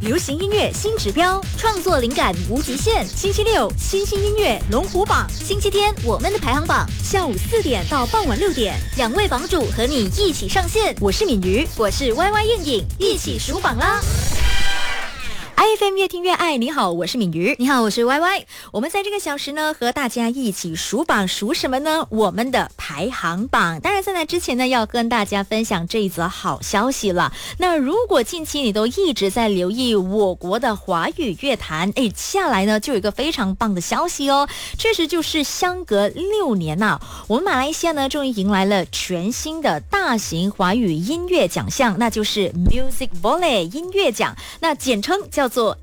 流行音乐新指标，创作灵感无极限。星期六新兴音乐龙虎榜，星期天我们的排行榜，下午4点到傍晚6点，2位榜主和你一起上线。我是敏瑜，我是 YY 燕影，一起数榜啦！IFM 越听越爱，你好，我是敏瑜，你好，我是 YY。我们在这个小时呢，和大家一起数榜，数什么呢？我们的排行榜。当然，在那之前呢，要跟大家分享这一则好消息了。那如果近期你都一直在留意我国的华语乐坛，接下来呢，就有一个非常棒的消息哦。确实就是相隔6年呐，我们马来西亚呢，终于迎来了全新的大型华语音乐奖项，那就是 Music Boleh 音乐奖，那简称叫做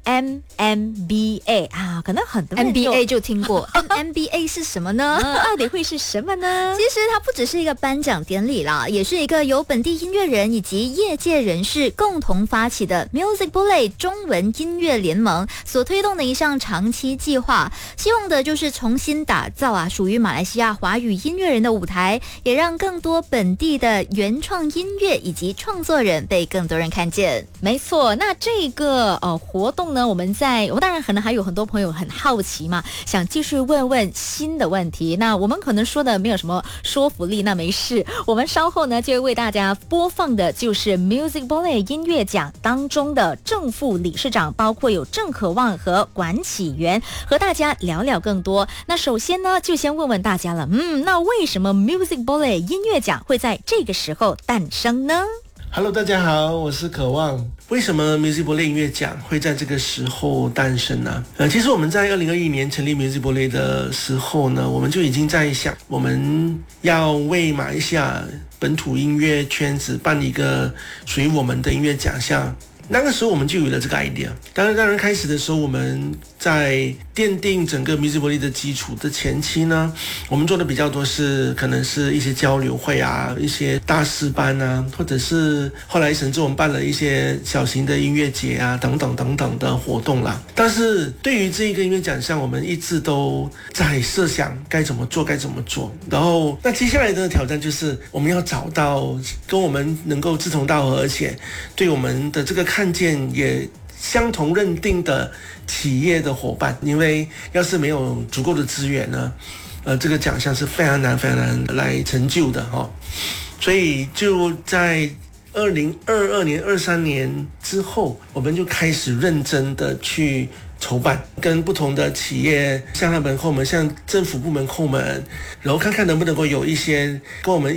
MMBA 啊，可能很多人 MBA 就听过MMBA 是什么呢？ 到底会是什么呢？ 其实它不只是一个颁奖典礼啦，也是一个由本地音乐人以及业界人士共同发起的 Music Boleh 中文音乐联盟所推动的一项长期计划，希望的就是重新打造属于马来西亚华语音乐人的舞台，也让更多本地的原创音乐以及创作人被更多人看见。 没错，那这个活动呢，我当然可能还有很多朋友很好奇嘛，想继续问新的问题。那我们可能说的没有什么说服力，那没事，我们稍后呢就会为大家播放的就是 Music Boleh 音乐奖当中的正副理事长，包括有郑可望和管启源，和大家聊聊更多。那首先呢，就先问问大家了，那为什么 Music Boleh 音乐奖会在这个时候诞生呢 ？Hello， 大家好，我是可望。为什么 Music Boleh 音乐奖会在这个时候诞生呢？其实我们在2021年成立 Music Boleh 的时候呢，我们就已经在想，我们要为马来西亚本土音乐圈子办一个属于我们的音乐奖项。那个时候我们就有了这个 idea。当然开始的时候，我们在奠定整个 Music Boleh 的基础的前期呢，我们做的比较多是可能是一些交流会啊，一些大师班啊，或者是后来甚至我们办了一些小型的音乐节啊，等等的活动啦。但是对于这一个音乐奖项，我们一直都在设想该怎么做。然后那接下来的挑战就是我们要找到跟我们能够志同道合，而且对我们的这个看见也相同认定的企业的伙伴，因为要是没有足够的资源呢，这个奖项是非常难来成就的哈。所以就在2022年、23年之后，我们就开始认真的去筹办，跟不同的企业向他们叩门，向政府部门叩门，然后看看能不能够有一些跟我们